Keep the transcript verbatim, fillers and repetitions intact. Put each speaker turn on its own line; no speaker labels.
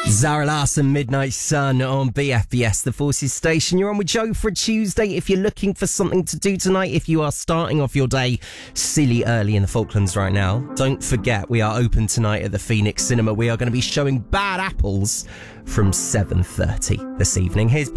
Zara Larsson, Midnight Sun on B F B S, the Forces Station. You're on with Joe for a Tuesday. If you're looking for something to do tonight, if you are starting off your day silly early in the Falklands right now, don't forget we are open tonight at the Phoenix Cinema. We are going to be showing Bad Apples from seven thirty this evening. Here's